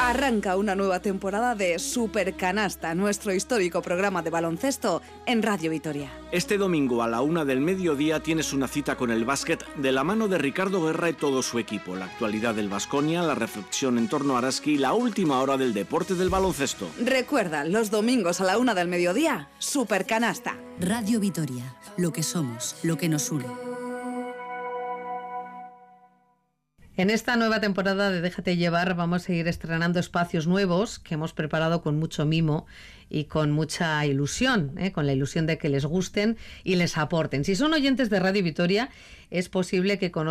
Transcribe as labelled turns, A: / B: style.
A: Arranca una nueva temporada de Supercanasta, nuestro histórico programa de baloncesto en Radio Vitoria.
B: Este domingo a la 1 del mediodía tienes una cita con el básquet de la mano de Ricardo Guerra y todo su equipo. La actualidad del Baskonia, la reflexión en torno a Araski y la última hora del deporte del baloncesto.
A: Recuerda, los domingos a la 1 del mediodía, Supercanasta.
C: Radio Vitoria, lo que somos, lo que nos une.
D: En esta nueva temporada de Déjate Llevar vamos a ir estrenando espacios nuevos que hemos preparado con mucho mimo y con mucha ilusión, con la ilusión de que les gusten y les aporten. Si son oyentes de Radio Vitoria, es posible que conozcan